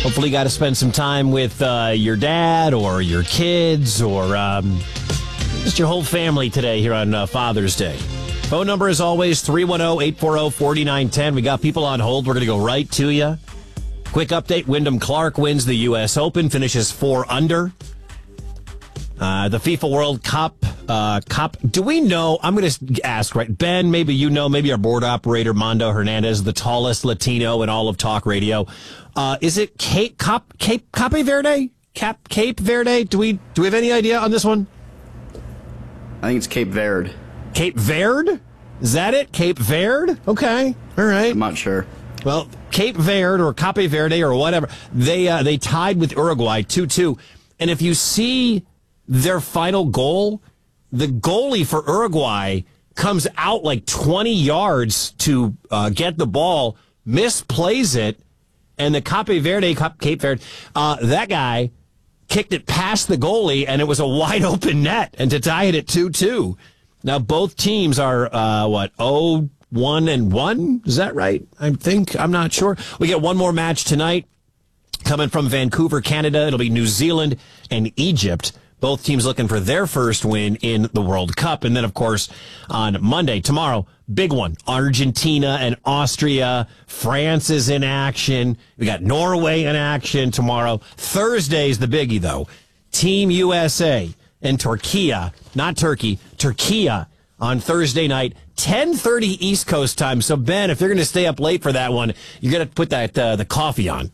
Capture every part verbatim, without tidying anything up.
Hopefully you got to spend some time with uh, your dad or your kids or um, just your whole family today here on uh, Father's Day. Phone number is always three one zero, eight four zero, four nine one zero. We got people on hold. We're going to go right to you. Quick update, Wyndham Clark wins the U S Open, finishes four under. Uh, the FIFA World Cup, uh, Cup. Do we know, I'm going to ask, right, Ben, maybe you know, maybe our board operator, Mondo Hernandez, the tallest Latino in all of talk radio. Uh, is it Cape, Cap, Cape, Cape Verde? Cap, Cape Verde? Do we, do we have any idea on this one? I think it's Cape Verde. Cape Verde? Is that it? Cape Verde? Okay. All right. I'm not sure. Well, Cape Verde or Cape Verde or whatever, they uh, they tied with Uruguay two two. And if you see their final goal, the goalie for Uruguay comes out like twenty yards to uh, get the ball, misplays it, and the Cape Verde, Cape Verde, uh, that guy kicked it past the goalie, and it was a wide open net, and to tie it at two two. Now, both teams are, uh, what, oh, one and one? Is that right? I think. I'm not sure. We get one more match tonight coming from Vancouver, Canada. It'll be New Zealand and Egypt. Both teams looking for their first win in the World Cup. And then, of course, on Monday, tomorrow, big one. Argentina and Austria. France is in action. We got Norway in action tomorrow. Thursday's the biggie, though. Team U S A and Turkey, not Turkey, Turkey on Thursday night, ten thirty East Coast time. So, Ben, if you're going to stay up late for that one, you're going to put that uh, the coffee on.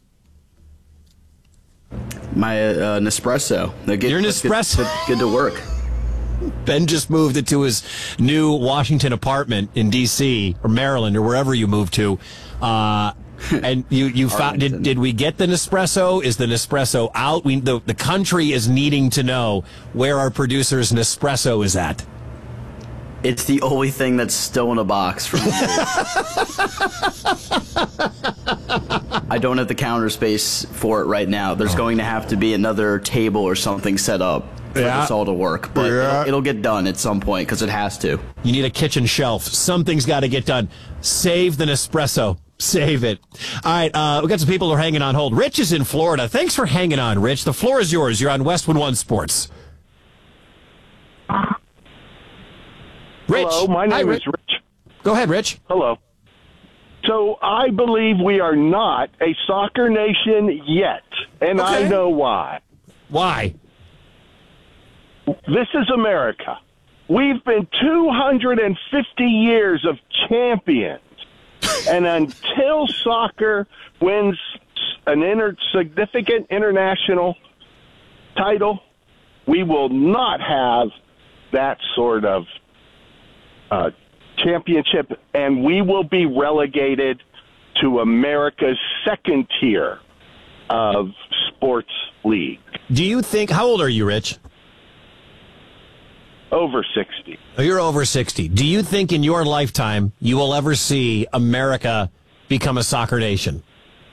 My uh, Nespresso. Get, Your Nespresso. Good, good, good to work. Ben just moved into his new Washington apartment in D C or Maryland or wherever you moved to. Uh, and you, you found, did, did we get the Nespresso? Is the Nespresso out? We, the, the country is needing to know where our producer's Nespresso is at. It's the only thing that's still in a box from the I don't have the counter space for it right now. There's oh. going to have to be another table or something set up for yeah. this all to work. But yeah. it'll, it'll get done at some point because it has to. You need a kitchen shelf. Something's got to get done. Save the Nespresso. Save it. All right, uh, we got some people who are hanging on hold. Rich is in Florida. Thanks for hanging on, Rich. The floor is yours. You're on Westwood One Sports. Rich. Hello, my name Hi, is Rich. Go ahead, Rich. Hello. So I believe we are not a soccer nation yet, and okay. I know why. Why? This is America. We've been two hundred fifty years of champions, and until soccer wins an inter- significant international title, we will not have that sort of uh, championship, and we will be relegated to America's second tier of sports league. Do you think, how old are you, Rich? Over sixty. Oh, you're over sixty. Do you think in your lifetime you will ever see America become a soccer nation?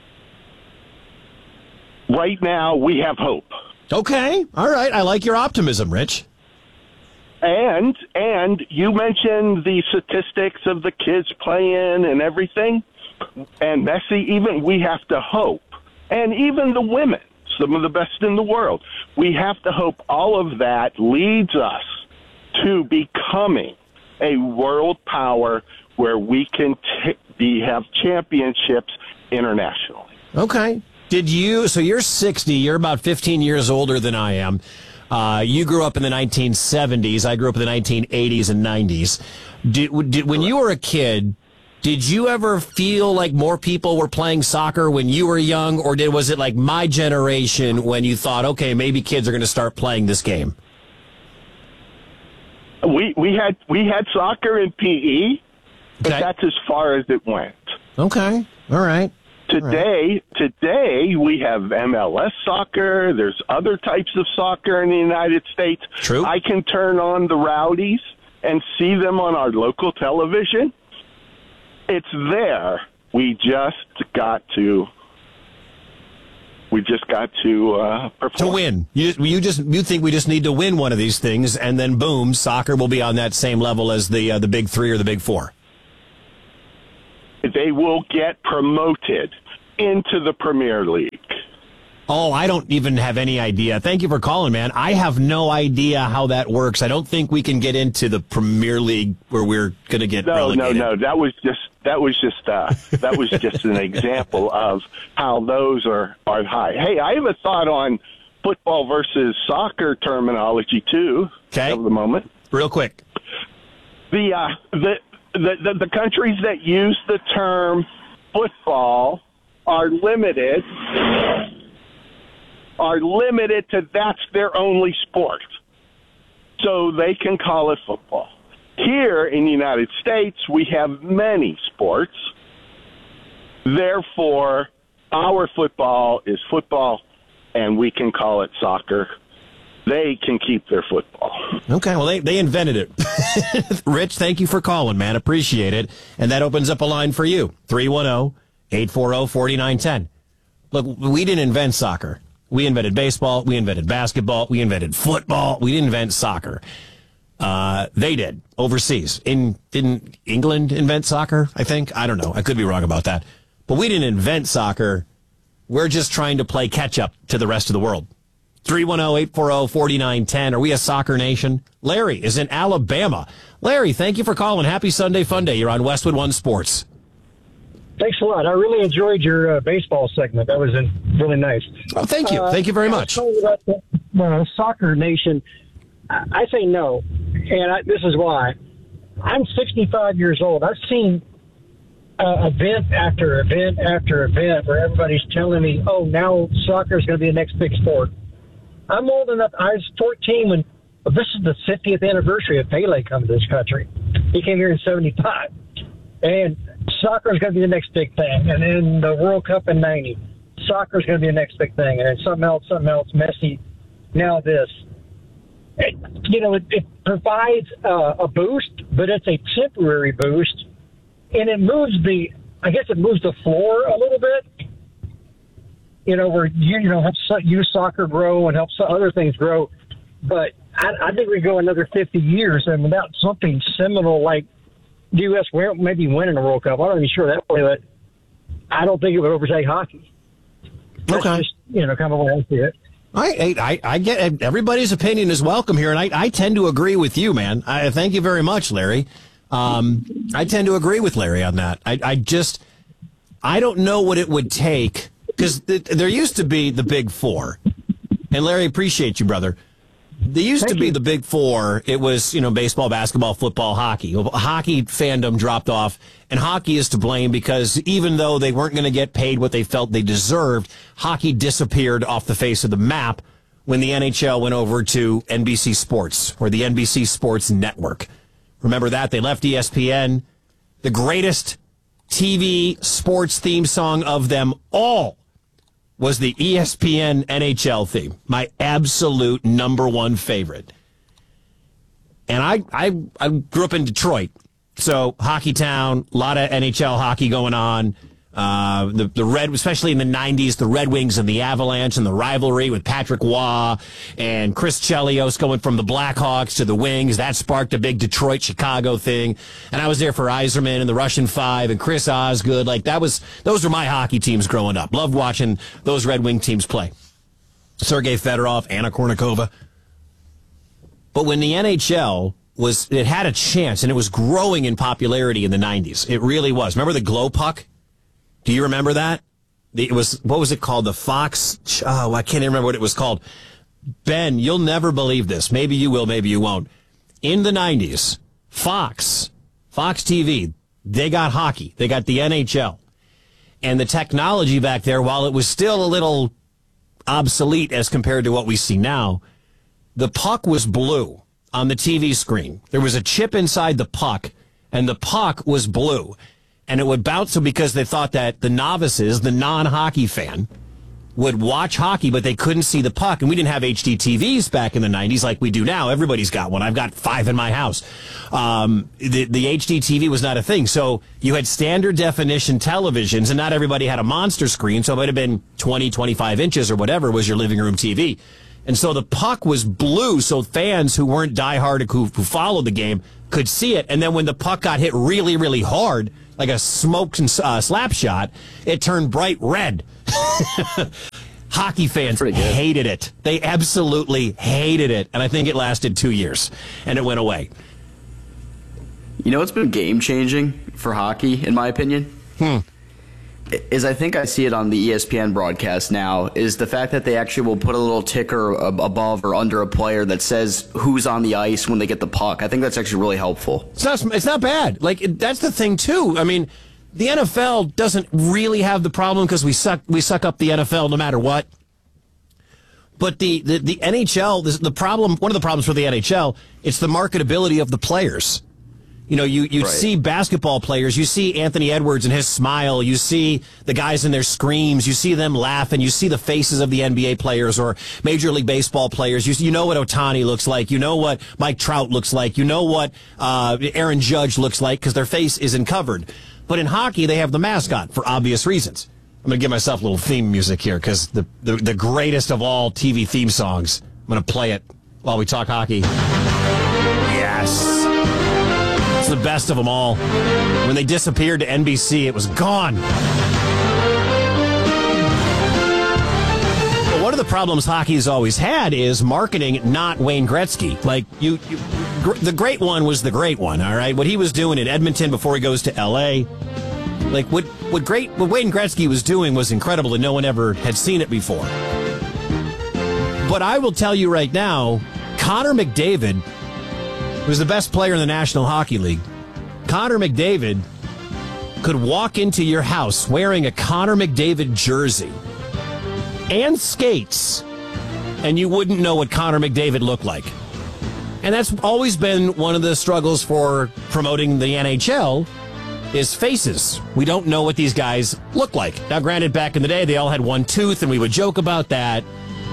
Right now, we have hope. Okay. All right. I like your optimism, Rich. And and you mentioned the statistics of the kids playing and everything. And Messi, even we have to hope. And even the women, some of the best in the world. We have to hope all of that leads us to becoming a world power where we can t- be, have championships internationally. Okay. Did you, so you're sixty, you're about fifteen years older than I am. Uh, you grew up in the nineteen seventies. I grew up in the nineteen eighties and nineties. Did, did, when you were a kid, did you ever feel like more people were playing soccer when you were young, or did was it like my generation when you thought, okay, maybe kids are going to start playing this game? We we had we had soccer in P E, but okay. that's as far as it went. Okay, all right. Today, all right. today we have M L S soccer. There's other types of soccer in the United States. True. I can turn on the Rowdies and see them on our local television. It's there. We just got to. We just got to uh, perform. To win. You, you just you think we just need to win one of these things, and then boom, soccer will be on that same level as the uh, the big three or the big four. They will get promoted into the Premier League. Oh, I don't even have any idea. Thank you for calling, man. I have no idea how that works. I don't think we can get into the Premier League where we're going to get no, relegated. No, no, no. That was just that was just uh, that was just an example of how those are are high. Hey, I have a thought on football versus soccer terminology too. Okay, of the moment, real quick. The uh, the, the the the countries that use the term football are limited. are limited to that's their only sport. So they can call it football. Here in the United States, we have many sports. Therefore, our football is football, and we can call it soccer. They can keep their football. Okay, well, they, they invented it. Rich, thank you for calling, man. Appreciate it. And that opens up a line for you, three one zero, eight four zero, four nine one zero. Look, we didn't invent soccer. We invented baseball. We invented basketball. We invented football. We didn't invent soccer. Uh, they did overseas. In didn't England invent soccer? I think I don't know. I could be wrong about that. But we didn't invent soccer. We're just trying to play catch up to the rest of the world. three one zero, eight four zero, four nine one zero. Are we a soccer nation? Larry is in Alabama. Larry, thank you for calling. Happy Sunday Fun Day. You're on Westwood One Sports. Thanks a lot. I really enjoyed your uh, baseball segment. That was in, really nice. Oh, thank you. Uh, thank you very much. About the uh, soccer nation, I, I say no, and I, this is why. I'm sixty-five years old. I've seen uh, event after event after event where everybody's telling me, oh, now soccer is going to be the next big sport. I'm old enough. I was fourteen when well, this is the fiftieth anniversary of Pele coming to this country. He came here in seventy-five. And soccer is going to be the next big thing. And then the World Cup in ninety. Soccer is going to be the next big thing. And then something else, something else, Messi. Now this. It, you know, it, it provides uh, a boost, but it's a temporary boost. And it moves the, I guess it moves the floor a little bit. You know, where, you, you know, helps youth soccer grow and helps other things grow. But I, I think we go another fifty years and without something seminal like the U S maybe winning a World Cup. I'm not even sure that way, but I don't think it would overtake hockey. That's okay. Just, you know, kind of what I see it. I, I I get everybody's opinion is welcome here, and I, I tend to agree with you, man. I thank you very much, Larry. Um, I tend to agree with Larry on that. I, I just I don't know what it would take because th- there used to be the Big Four, and Larry, appreciate you, brother. There used Thank to be you. the Big Four. It was, you know, baseball, basketball, football, hockey. Well, hockey fandom dropped off, and hockey is to blame because even though they weren't going to get paid what they felt they deserved, hockey disappeared off the face of the map when the N H L went over to N B C Sports or the N B C Sports Network. Remember that? They left E S P N. The greatest T V sports theme song of them all was the E S P N N H L theme, my absolute number one favorite. And I, I, I grew up in Detroit, so hockey town, a lot of N H L hockey going on. Uh, the the Red, especially in the nineties, the Red Wings and the Avalanche and the rivalry with Patrick Waugh and Chris Chelios going from the Blackhawks to the Wings. That sparked a big Detroit-Chicago thing. And I was there for Yzerman and the Russian Five and Chris Osgood. Like that was, those were my hockey teams growing up. Loved watching those Red Wing teams play. Sergei Fedorov, Anna Kournikova. But when the N H L was, it had a chance and it was growing in popularity in the nineties. It really was. Remember the glow puck? Do you remember that? It was, what was it called? The Fox, oh, I can't even remember what it was called. Ben, you'll never believe this. Maybe you will, maybe you won't. In the nineties, Fox, Fox T V, they got hockey. They got the N H L. And the technology back there, while it was still a little obsolete as compared to what we see now, the puck was blue on the T V screen. There was a chip inside the puck, and the puck was blue. And it would bounce because they thought that the novices, the non-hockey fan, would watch hockey, but they couldn't see the puck. And we didn't have H D T Vs back in the nineties like we do now. Everybody's got one. I've got five in my house. Um, the, the H D T V was not a thing. So you had standard definition televisions, and not everybody had a monster screen. So it might have been twenty, twenty-five inches or whatever was your living room T V. And so the puck was blue, so fans who weren't diehard, who, who followed the game, could see it. And then when the puck got hit really, really hard, like a smoked uh, slap shot, it turned bright red. Hockey fans hated it. They absolutely hated it. And I think it lasted two years, and it went away. You know what's been game-changing for hockey, in my opinion? Hmm. Is I think I see it on the E S P N broadcast now, is the fact that they actually will put a little ticker above or under a player that says who's on the ice when they get the puck. I think that's actually really helpful. It's not, it's not bad. Like, it, that's the thing, too. I mean, the N F L doesn't really have the problem because we suck we suck up the N F L no matter what. But the, the, the N H L, the, the problem, one of the problems for the N H L, it's the marketability of the players. You know, you, you right. see basketball players, you see Anthony Edwards and his smile, you see the guys in their screams, you see them laugh, and you see the faces of the N B A players or Major League Baseball players. You, you know what Ohtani looks like, you know what Mike Trout looks like, you know what uh, Aaron Judge looks like because their face isn't covered. But in hockey, they have the mascot for obvious reasons. I'm going to give myself a little theme music here because the, the, the greatest of all T V theme songs, I'm going to play it while we talk hockey. Yes. It's the best of them all. When they disappeared to N B C, it was gone. But one of the problems hockey's always had is marketing, not Wayne Gretzky. Like, you, you gr- the great one was the great one, all right? What he was doing in Edmonton before he goes to L A, like, what, what, great, what Wayne Gretzky was doing was incredible, and no one ever had seen it before. But I will tell you right now, Connor McDavid, who's the best player in the National Hockey League, Connor McDavid could walk into your house wearing a Connor McDavid jersey and skates, and you wouldn't know what Connor McDavid looked like. And that's always been one of the struggles for promoting the N H L is faces. We don't know what these guys look like. Now, granted, back in the day, they all had one tooth, and we would joke about that.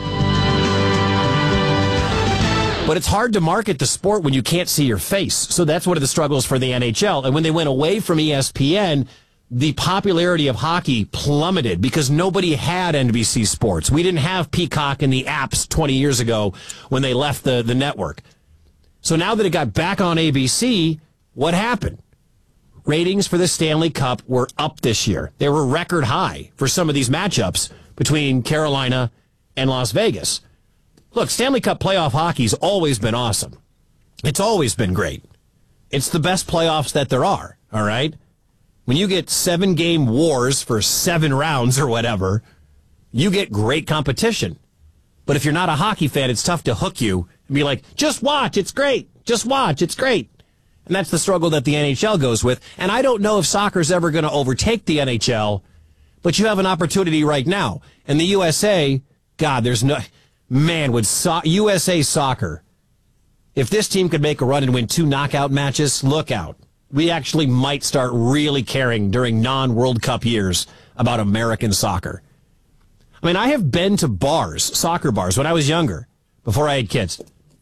But it's hard to market the sport when you can't see your face. So that's one of the struggles for the N H L. And when they went away from E S P N, the popularity of hockey plummeted because nobody had N B C Sports. We didn't have Peacock and the apps twenty years ago when they left the, the network. So now that it got back on A B C, what happened? Ratings for the Stanley Cup were up this year. They were record high for some of these matchups between Carolina and Las Vegas. Look, Stanley Cup playoff hockey's always been awesome. It's always been great. It's the best playoffs that there are, all right? When you get seven-game wars for seven rounds or whatever, you get great competition. But if you're not a hockey fan, it's tough to hook you and be like, just watch, it's great. Just watch, it's great. And that's the struggle that the N H L goes with. And I don't know if soccer's ever going to overtake the N H L, but you have an opportunity right now. And the U S A, God, there's no... Man, would so- U S A Soccer, if this team could make a run and win two knockout matches, look out. We actually might start really caring during non-World Cup years about American soccer. I mean, I have been to bars, soccer bars, when I was younger, before I had kids.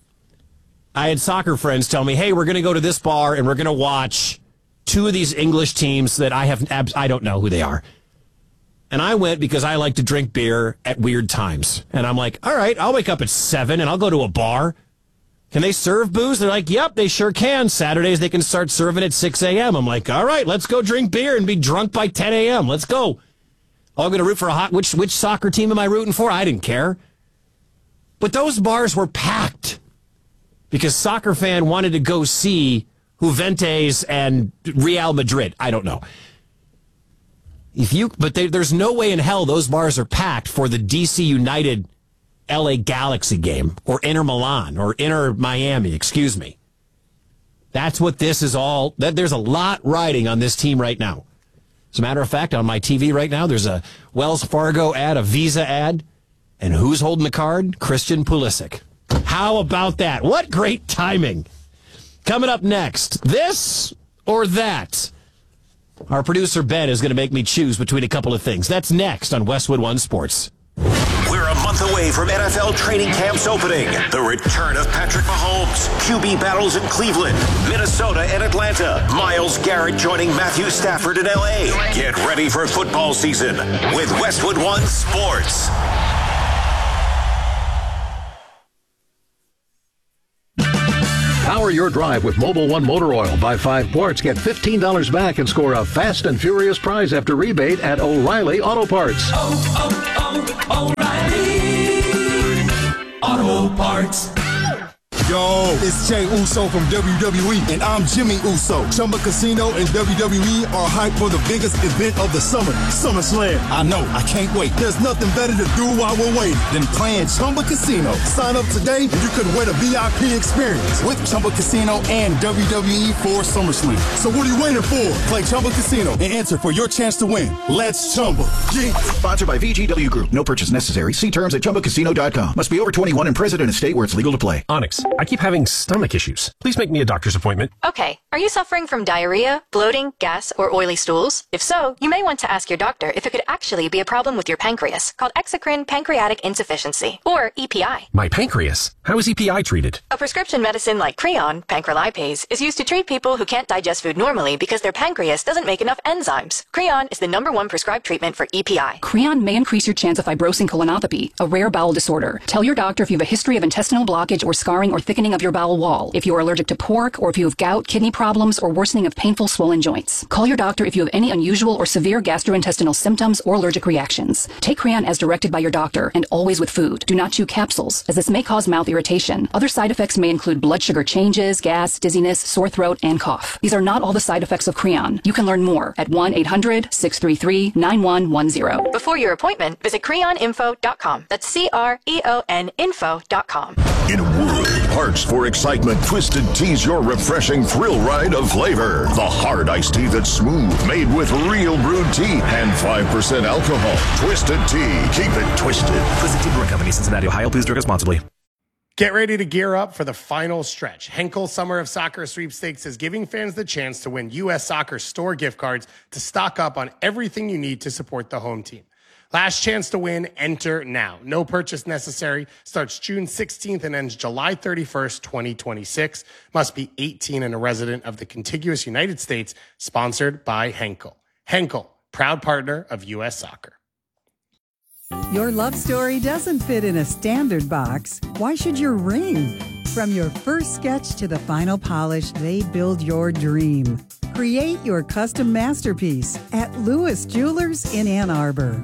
I had soccer friends tell me, hey, we're going to go to this bar and we're going to watch two of these English teams that I have, abs- I don't know who they are. And I went because I like to drink beer at weird times. And I'm like, all right, I'll wake up at seven and I'll go to a bar. Can they serve booze? They're like, yep, they sure can. Saturdays they can start serving at six a.m. I'm like, all right, let's go drink beer and be drunk by ten a.m. Let's go. Oh, I'm going to root for a hot, which, which soccer team am I rooting for? I didn't care. But those bars were packed because soccer fan wanted to go see Juventus and Real Madrid. I don't know. If you, but they, there's no way in hell those bars are packed for the D C United L A Galaxy game or Inter Milan or Inter Miami, excuse me. That's what this is all. That there's a lot riding on this team right now. As a matter of fact, on my T V right now, there's a Wells Fargo ad, a Visa ad, and who's holding the card? Christian Pulisic. How about that? What great timing. Coming up next, this or that? Our producer, Ben, is going to make me choose between a couple of things. That's next on Westwood One Sports. We're a month away from N F L training camps opening. The return of Patrick Mahomes, Q B battles in Cleveland, Minnesota, and Atlanta. Myles Garrett joining Matthew Stafford in L A. Get ready for football season with Westwood One Sports. Power your drive with Mobil One Motor Oil. Buy five quarts, get fifteen dollars back, and score a fast and furious prize after rebate at O'Reilly Auto Parts. Oh, oh, oh, O'Reilly Parts. Yo, it's Jay Uso from W W E, and I'm Jimmy Uso. Chumba Casino and W W E are hyped for the biggest event of the summer, SummerSlam. I know, I can't wait. There's nothing better to do while we're waiting than playing Chumba Casino. Sign up today, and you could win a V I P experience with Chumba Casino and W W E for SummerSlam. So what are you waiting for? Play Chumba Casino and enter for your chance to win. Let's Chumba. Yeah. Sponsored by V G W Group. No purchase necessary. See terms at chumba casino dot com. Must be over twenty-one and present in a state where it's legal to play. Onyx, I keep having stomach issues. Please make me a doctor's appointment. Okay. Are you suffering from diarrhea, bloating, gas, or oily stools? If so, you may want to ask your doctor if it could actually be a problem with your pancreas, called exocrine pancreatic insufficiency, or E P I. My pancreas? How is E P I treated? A prescription medicine like Creon, pancrelipase, is used to treat people who can't digest food normally because their pancreas doesn't make enough enzymes. Creon is the number one prescribed treatment for E P I. Creon may increase your chance of fibrosing colonopathy, a rare bowel disorder. Tell your doctor if you have a history of intestinal blockage or scarring or thickening of your bowel wall, if you are allergic to pork, or if you have gout, kidney problems, or worsening of painful swollen joints. Call your doctor if you have any unusual or severe gastrointestinal symptoms or allergic reactions. Take Creon as directed by your doctor, and always with food. Do not chew capsules, as this may cause mouth irritation. Other side effects may include blood sugar changes, gas, dizziness, sore throat, and cough. These are not all the side effects of Creon. You can learn more at one eight hundred six three three nine one one zero. Before your appointment, visit creon info dot com. That's C R E O N info dot com. In a world parched for excitement, Twisted Tea's your refreshing thrill ride of flavor. The hard iced tea that's smooth, made with real brewed tea and five percent alcohol. Twisted Tea. Keep it twisted. Twisted Tea Brewing Company, Cincinnati, Ohio. Please drink responsibly. Get ready to gear up for the final stretch. Henkel Summer of Soccer Sweepstakes is giving fans the chance to win U S Soccer store gift cards to stock up on everything you need to support the home team. Last chance to win, enter now. No purchase necessary. Starts June sixteenth and ends July thirty-first, twenty twenty-six. Must be eighteen and a resident of the contiguous United States. Sponsored by Henkel. Henkel, proud partner of U S Soccer. Your love story doesn't fit in a standard box. Why should your ring? From your first sketch to the final polish, they build your dream. Create your custom masterpiece at Lewis Jewelers in Ann Arbor.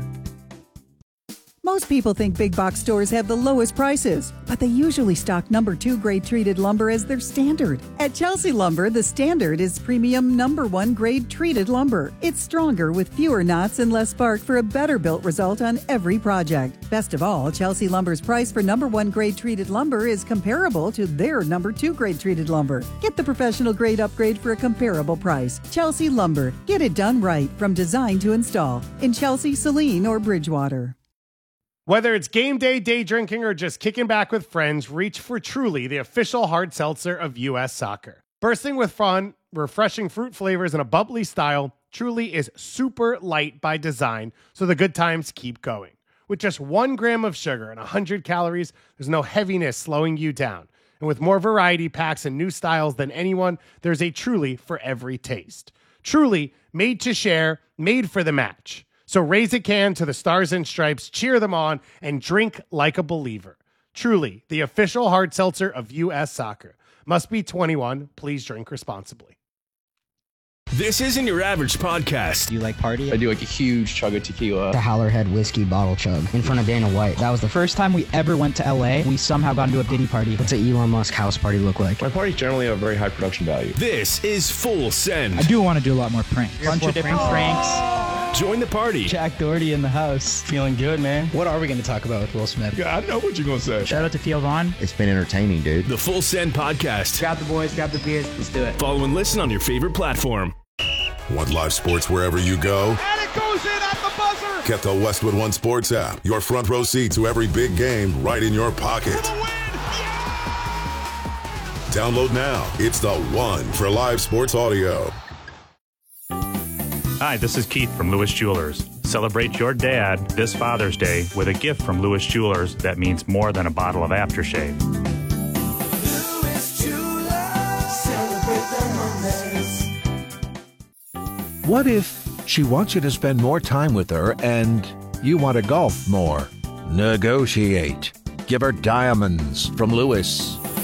Most people think big box stores have the lowest prices, but they usually stock number two grade treated lumber as their standard. At Chelsea Lumber, the standard is premium number one grade treated lumber. It's stronger with fewer knots and less bark for a better built result on every project. Best of all, Chelsea Lumber's price for number one grade treated lumber is comparable to their number two grade treated lumber. Get the professional grade upgrade for a comparable price. Chelsea Lumber. Get it done right from design to install in Chelsea, Saline, or Bridgewater. Whether it's game day, day drinking, or just kicking back with friends, reach for Truly, the official hard seltzer of U S Soccer. Bursting with fun, refreshing fruit flavors, and a bubbly style, Truly is super light by design, so the good times keep going. With just one gram of sugar and one hundred calories, there's no heaviness slowing you down. And with more variety packs and new styles than anyone, there's a Truly for every taste. Truly, made to share, made for the match. So raise a can to the Stars and Stripes, cheer them on, and drink like a believer. Truly, the official hard seltzer of U S Soccer. Must be twenty-one. Please drink responsibly. This isn't your average podcast. Do you like party? I do like a huge chug of tequila. The Howlerhead whiskey bottle chug in front of Dana White. That was the first time we ever went to L A. We somehow got into a Diddy party. What's an Elon Musk house party look like? My parties generally have very high production value. This is Full Send. I do want to do a lot more pranks. A bunch of different pranks. Join the party. Jack Doherty in the house. Feeling good, man. What are we going to talk about with Will Smith? Yeah, I know what you're going to say. Shout out to Theo Vaughn. It's been entertaining, dude. The Full Send Podcast. Grab the boys, grab the beers. Let's do it. Follow and listen on your favorite platform. Want live sports wherever you go? And it goes in at the buzzer! Get the Westwood One Sports app. Your front row seat to every big game right in your pocket. Yeah! Download now. It's the one for live sports audio. Hi, this is Keith from Lewis Jewelers. Celebrate your dad this Father's Day with a gift from Lewis Jewelers that means more than a bottle of aftershave. Lewis Jewelers, celebrate the moments. What if she wants you to spend more time with her and you want to golf more? Negotiate. Give her diamonds from Lewis.